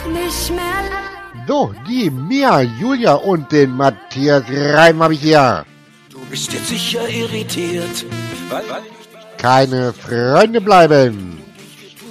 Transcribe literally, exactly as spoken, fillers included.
nicht mehr. So, die Mia, Julia und den Matthias Reim habe ich hier. Du bist jetzt sicher irritiert, weil, weil Keine Freunde bleiben.